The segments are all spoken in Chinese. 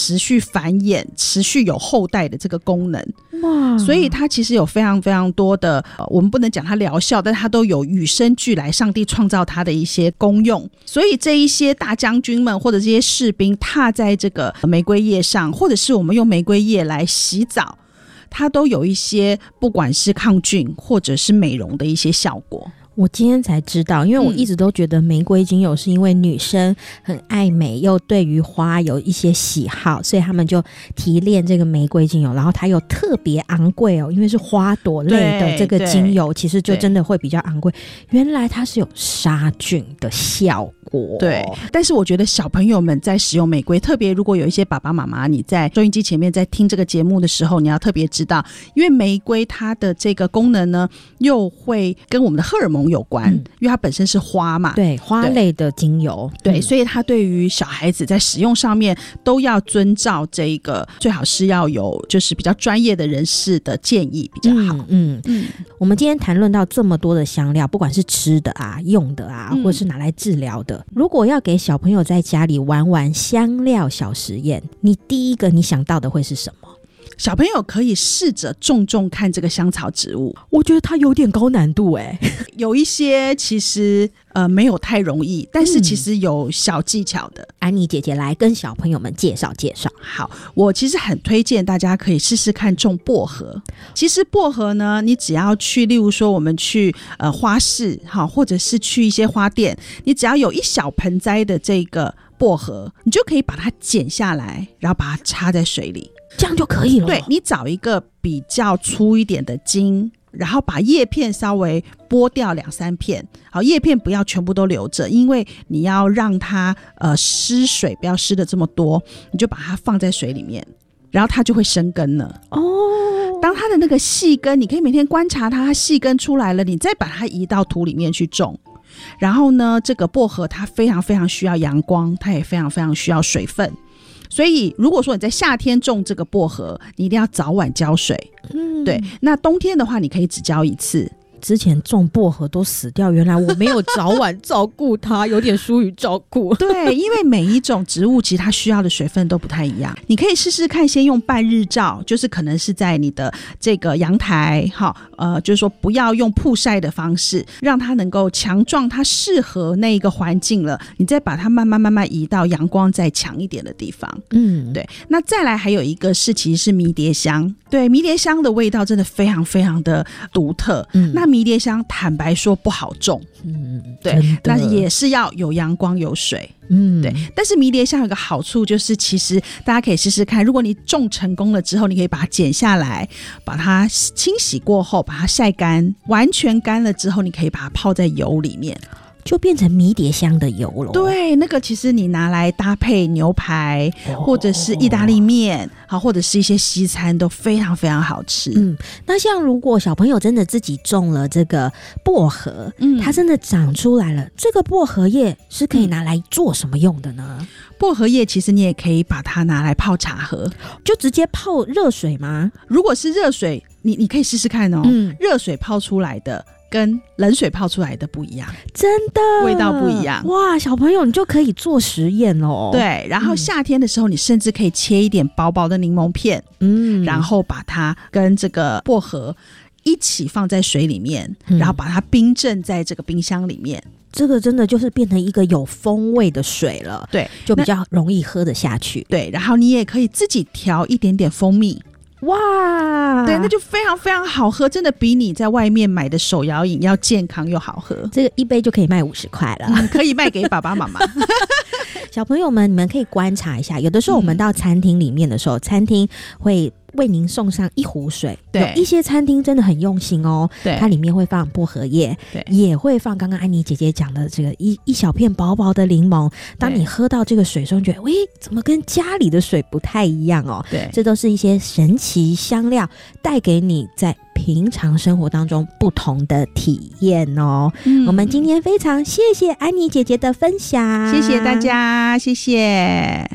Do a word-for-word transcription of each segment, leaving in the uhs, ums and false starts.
持续繁衍持续有后代的这个功能。 哇， 所以它其实有非常非常多的、呃、我们不能讲它疗效，但它都有与生俱来上帝创造它的一些功用。所以这一些大将军们或者这些士兵踏在这个玫瑰叶上，或者是我们用玫瑰叶来洗澡，它都有一些不管是抗菌或者是美容的一些效果。 我今天才知道，因为我一直都觉得玫瑰精油是因为女生很爱美，又对于花有一些喜好，所以他们就提炼这个玫瑰精油，然后它又特别昂贵哦，因为是花朵类的这个精油，其实就真的会比较昂贵。原来它是有杀菌的效果。 对，但是我觉得小朋友们在使用玫瑰，特别如果有一些爸爸妈妈你在收音机前面在听这个节目的时候，你要特别知道，因为玫瑰它的这个功能呢，又会跟我们的荷尔蒙有关、嗯、因为它本身是花嘛， 对，花类的精油， 对, 对、 嗯、 所以它对于小孩子在使用上面都要遵照这个，最好是要有就是比较专业的人士的建议比较好。 嗯 嗯, 嗯我们今天谈论到这么多的香料，不管是吃的啊、用的啊、嗯、或是拿来治疗的，如果要给小朋友在家里玩玩香料小实验，你第一个你想到的会是什么？ 小朋友可以试着种种看这个香草植物。 我觉得它有点高难度耶、欸、 有一些其实呃没有太容易，但是其实有小技巧的、嗯、 安妮姐姐来跟小朋友们介绍介绍。 好，我其实很推荐大家可以试试看种薄荷。其实薄荷呢，你只要去例如说我们去呃花市好，或者是去一些花店，你只要有一小盆栽的这个薄荷，你就可以把它剪下来，然后把它插在水里， 这样就可以了。 对，你找一个比较粗一点的茎，然后把叶片稍微剥掉两三片，好，叶片不要全部都留着，因为你要让它呃湿水不要湿的这么多，你就把它放在水里面，然后它就会生根了。哦，当它的那个细根，你可以每天观察它，它细根出来了，你再把它移到土里面去种。然后呢，这个薄荷它非常非常需要阳光，它也非常非常需要水分，所以如果说你在夏天种这个薄荷，你一定要早晚浇水。嗯，对。那冬天的话，你可以只浇一次。 之前种薄荷都死掉，原来我没有早晚照顾它，有点疏于照顾。 对，因为每一种植物其实它需要的水分都不太一样。你可以试试看，先用半日照，就是可能是在你的这个阳台，好，呃，就是说不要用曝晒的方式，让它能够强壮，它适合那一个环境了，你再把它慢慢慢慢移到阳光再强一点的地方。嗯，对。那再来还有一个是，其实是迷迭香。对，迷迭香的味道真的非常非常的独特。嗯，那迷迭香坦白说不好种。嗯，对，那也是要有阳光有水。嗯，对。但是迷迭香有个好处，就是其实大家可以试试看，如果你种成功了之后，你可以把它剪下来，把它清洗过后，把它晒干，完全干了之后，你可以把它泡在油里面， 就变成迷迭香的油了。 对，那个其实你拿来搭配牛排、哦、或者是意大利面，好，或者是一些西餐都非常非常好吃。 嗯，那像如果小朋友真的自己种了这个薄荷，嗯，它真的长出来了，这个薄荷叶是可以拿来做什么用的呢？嗯， 薄荷叶其实你也可以把它拿来泡茶喝。 就直接泡热水吗？ 如果是热水，你你可以试试看哦。嗯，热水泡出来的跟冷水泡出来的不一样， 真的味道不一样。 哇，小朋友你就可以做实验哦。 对，然后夏天的时候，你甚至可以切一点薄薄的柠檬片，嗯，然后把它跟这个薄荷一起放在水里面，嗯，然后把它冰镇在这个冰箱里面。 这个真的就是变成一个有风味的水了， 对， 就比较容易喝得下去。 对，然后你也可以自己调一点点蜂蜜。哇，对，那就非常非常好喝，真的比你在外面买的手摇饮要健康又好喝。 这个一杯就可以卖五十块了， 嗯，可以卖给爸爸妈妈。 小朋友们，你们可以观察一下，有的时候我们到餐厅里面的时候，嗯，餐厅会为您送上一壶水，对，有一些餐厅真的很用心哦，对，它里面会放薄荷叶，对，也会放刚刚安妮姐姐讲的这个一一小片薄薄的柠檬。当你喝到这个水的时候，你觉得，喂，怎么跟家里的水不太一样哦？对，这都是一些神奇香料带给你在平常生活当中不同的体验哦。嗯，我们今天非常谢谢安妮姐姐的分享， 谢谢大家，谢谢。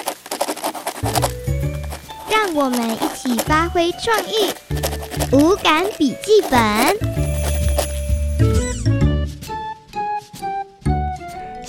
让我们一起发挥创意，无感笔记本。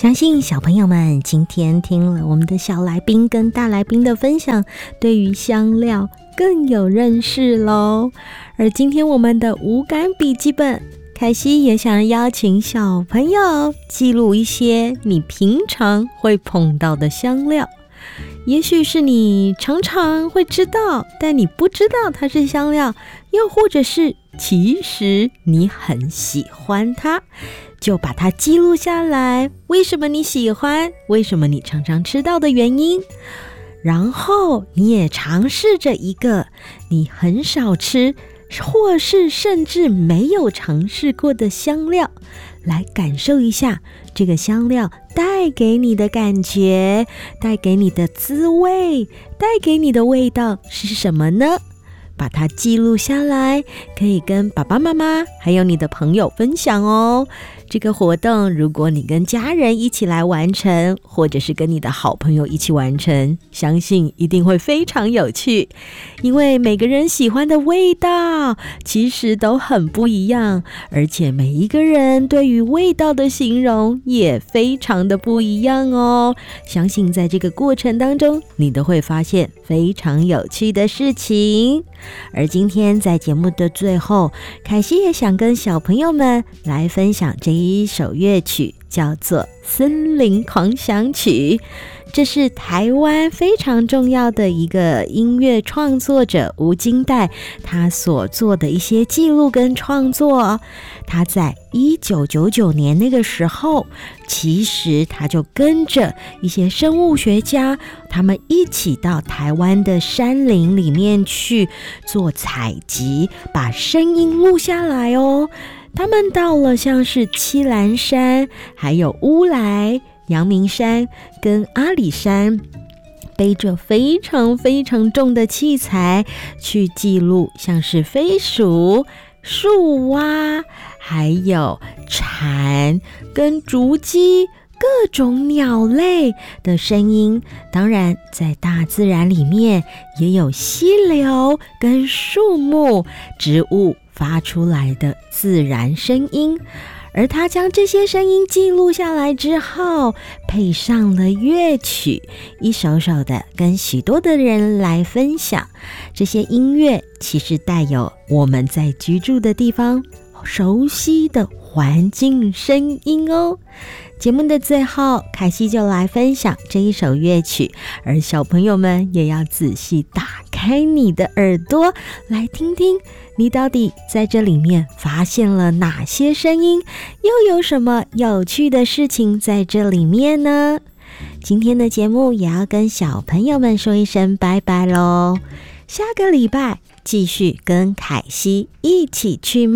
相信小朋友们今天听了我们的小来宾跟大来宾的分享，对于香料更有认识咯。而今天我们的五感笔记本，凯西也想邀请小朋友记录一些你平常会碰到的香料，也许是你常常会知道，但你不知道它是香料，又或者是其实你很喜欢它，就把它记录下来，为什么你喜欢，为什么你常常吃到的原因。然后你也尝试着一个你很少吃，或是甚至没有尝试过的香料，来感受一下这个香料带给你的感觉，带给你的滋味，带给你的味道是什么呢？把它记录下来，可以跟爸爸妈妈还有你的朋友分享哦。这个活动如果你跟家人一起来完成，或者是跟你的好朋友一起完成，相信一定会非常有趣。因为每个人喜欢的味道其实都很不一样，而且每一个人对于味道的形容也非常的不一样哦。相信在这个过程当中，你都会发现非常有趣的事情。而今天在节目的最后，凯西也想跟小朋友们来分享这一首乐曲，叫做《森林狂想曲》。这是台湾非常重要的一个音乐创作者吴金代他所做的一些记录跟创作。他在一九九九年那个时候，其实他就跟着一些生物学家，他们一起到台湾的山林里面去做采集，把声音录下来哦。他们到了像是七兰山，还有乌来、阳明山跟阿里山，背着非常非常重的器材去记录像是飞鼠、树蛙，还有蝉跟竹鸡各种鸟类的声音。当然在大自然里面也有溪流跟树木植物发出来的自然声音。而他将这些声音记录下来之后，配上了乐曲，一首首的跟许多的人来分享。这些音乐其实带有我们在居住的地方熟悉的环境声音哦。节目的最后，凯西就来分享这一首乐曲，而小朋友们也要仔细打开你的耳朵，来听听你到底在这里面发现了哪些声音，又有什么有趣的事情在这里面呢？今天的节目也要跟小朋友们说一声拜拜咯，下个礼拜继续跟凯西一起去